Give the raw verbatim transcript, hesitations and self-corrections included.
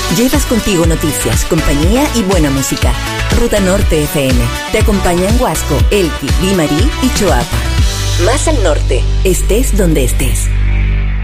Llevas contigo noticias, compañía y buena música. Ruta Norte F M. Te acompaña en Huasco, Elqui, Limarí y Choapa. Más al norte, estés donde estés.